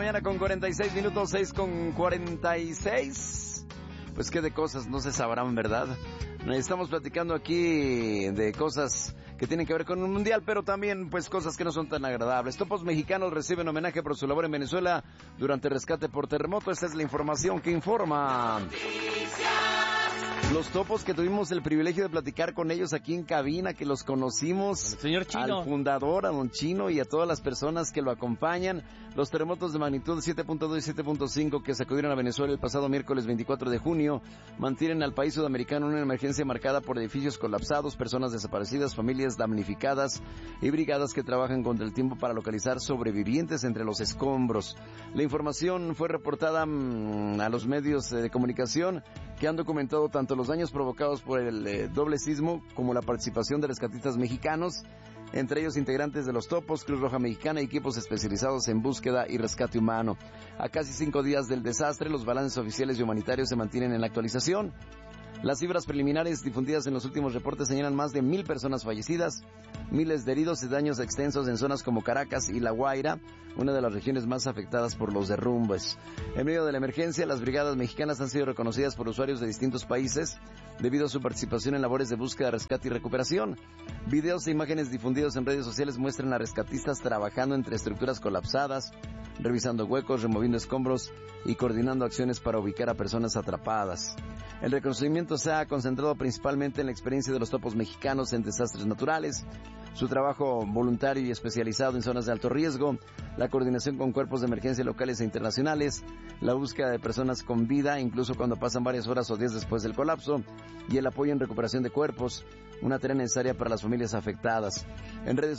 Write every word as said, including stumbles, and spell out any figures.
mañana con cuarenta y seis minutos, seis con cuarenta y seis. Pues qué de cosas no se sabrán, ¿verdad? Estamos platicando aquí de cosas que tienen que ver con un mundial, pero también pues cosas que no son tan agradables. Topos mexicanos reciben homenaje por su labor en Venezuela durante el rescate por terremoto. Esta es la información que informa. Los topos que tuvimos el privilegio de platicar con ellos aquí en cabina, que los conocimos, el señor Chino, al fundador, a don Chino y a todas las personas que lo acompañan. Los terremotos de magnitud siete punto dos y siete punto cinco que sacudieron a Venezuela el pasado miércoles veinticuatro de junio mantienen al país sudamericano en una emergencia marcada por edificios colapsados, personas desaparecidas, familias damnificadas y brigadas que trabajan contra el tiempo para localizar sobrevivientes entre los escombros. La información fue reportada mmm, a los medios de comunicación que han documentado tanto los daños provocados por el eh, doble sismo como la participación de rescatistas mexicanos, entre ellos integrantes de los Topos, Cruz Roja Mexicana y equipos especializados en búsqueda y rescate humano. A casi cinco días del desastre, los balances oficiales y humanitarios se mantienen en la actualización. Las cifras preliminares difundidas en los últimos reportes señalan más de mil personas fallecidas, miles de heridos y daños extensos en zonas como Caracas y La Guaira, una de las regiones más afectadas por los derrumbes. En medio de la emergencia, las brigadas mexicanas han sido reconocidas por usuarios de distintos países debido a su participación en labores de búsqueda, rescate y recuperación. Videos e imágenes difundidos en redes sociales muestran a rescatistas trabajando entre estructuras colapsadas, revisando huecos, removiendo escombros y coordinando acciones para ubicar a personas atrapadas. El reconocimiento se ha concentrado principalmente en la experiencia de los topos mexicanos en desastres naturales, su trabajo voluntario y especializado en zonas de alto riesgo, la coordinación con cuerpos de emergencia locales e internacionales, la búsqueda de personas con vida, incluso cuando pasan varias horas o días después del colapso, y el apoyo en recuperación de cuerpos, una tarea necesaria para las familias afectadas. En redes